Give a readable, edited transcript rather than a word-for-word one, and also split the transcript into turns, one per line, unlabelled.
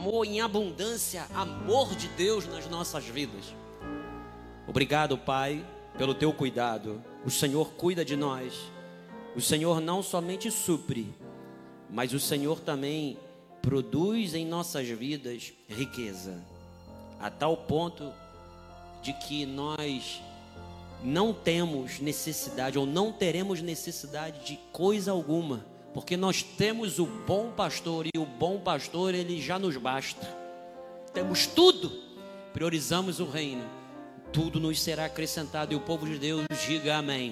derramou em abundância amor de Deus nas nossas vidas. Obrigado, Pai, pelo teu cuidado. O Senhor cuida de nós. O Senhor não somente supre, mas o Senhor também produz em nossas vidas riqueza, a tal ponto de que nós não temos necessidade ou não teremos necessidade de coisa alguma, porque nós temos o bom pastor, e o bom pastor, ele já nos basta. Temos tudo, priorizamos o reino, tudo nos será acrescentado. E o povo de Deus diga amém.